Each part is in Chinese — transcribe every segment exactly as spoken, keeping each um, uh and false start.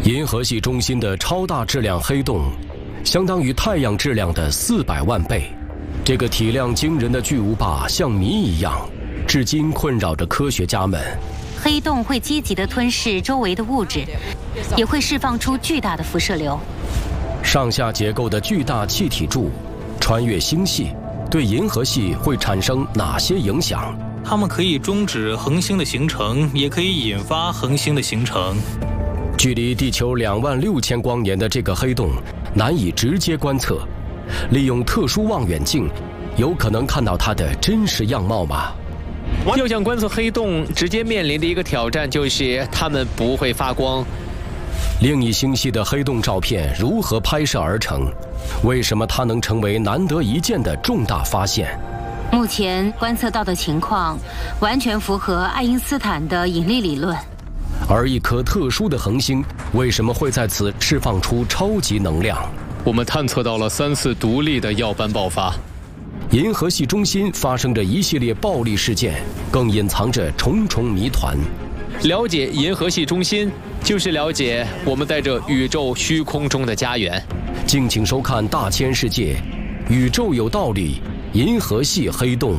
银河系中心的超大质量黑洞，相当于太阳质量的四百万倍。这个体量惊人的巨无霸像谜一样，至今困扰着科学家们。 黑洞会积极地吞噬周围的物质，也会释放出巨大的辐射流。 上下结构的巨大气体柱穿越星系，对银河系会产生哪些影响？ 它们可以终止恒星的形成，也可以引发恒星的形成。 距离地球两万六千光年的这个黑洞难以直接观测，利用特殊望远镜，有可能看到它的真实样貌吗？ 要想观测黑洞，直接面临的一个挑战就是它们不会发光。 另一星系的黑洞照片如何拍摄而成？为什么它能成为难得一见的重大发现？ 目前观测到的情况完全符合爱因斯坦的引力理论。 而一颗特殊的恒星为什么会在此释放出超级能量？ 我们探测到了三次独立的耀斑爆发。 银河系中心发生着一系列暴力事件，更隐藏着重重谜团。 了解银河系中心，就是了解我们在这宇宙虚空中的家园。 敬请收看《大千世界》，宇宙有道理，银河系黑洞。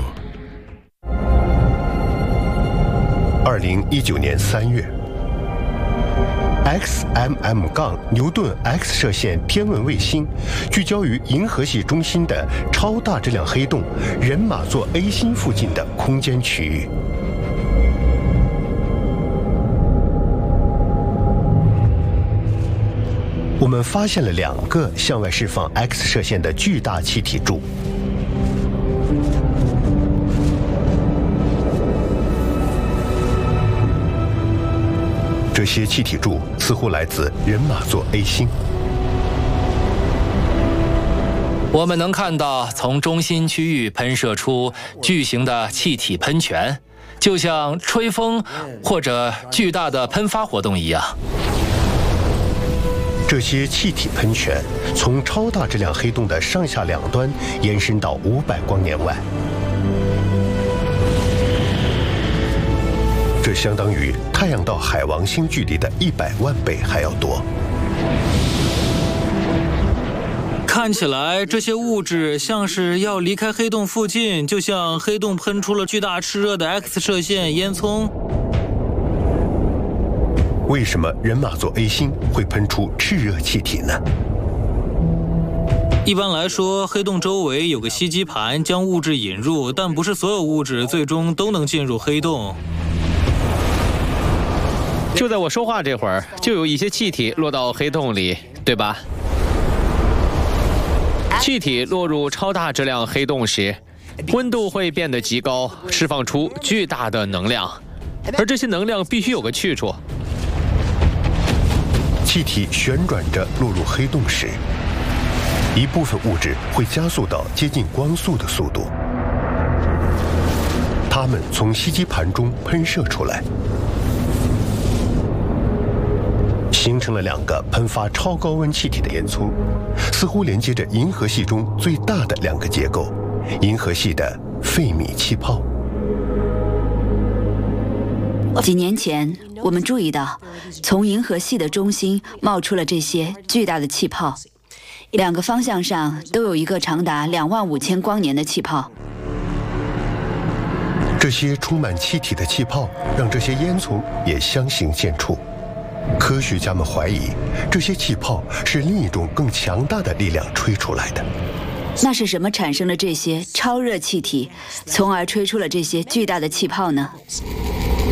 二零一九年三月 ，X M M 杠牛顿 X 射线天文卫星聚焦于银河系中心的超大质量黑洞人马座 A 星附近的空间区域。我们发现了两个向外释放 X 射线的巨大气体柱。这些气体柱似乎来自人马座 A 星。 我们能看到从中心区域喷射出巨型的气体喷泉，就像吹风或者巨大的喷发活动一样。 这些气体喷泉从超大质量黑洞的上下两端延伸到五百光年外，这相当于太阳到海王星距离的一百万倍还要多。 看起来这些物质像是要离开黑洞附近，就像黑洞喷出了巨大炽热的 X 射线烟囱。 为什么人马座 A 星会喷出炽热气体呢？ 一般来说，黑洞周围有个吸积盘将物质引入，但不是所有物质最终都能进入黑洞。 就在我说话这会儿，就有一些气体落到黑洞里，对吧？气体落入超大质量黑洞时，温度会变得极高，释放出巨大的能量，而这些能量必须有个去处。 气体旋转着落入黑洞时，一部分物质会加速到接近光速的速度，它们从吸积盘中喷射出来，形成了两个喷发超高温气体的烟囱，似乎连接着银河系中最大的两个结构——银河系的费米气泡。 几年前，我们注意到，从银河系的中心冒出了这些巨大的气泡，两个方向上都有一个长达两万五千光年的气泡。 这些充满气体的气泡让这些烟囱也相形见绌。科学家们怀疑，这些气泡是另一种更强大的力量吹出来的。 那是什么产生了这些超热气体，从而吹出了这些巨大的气泡呢？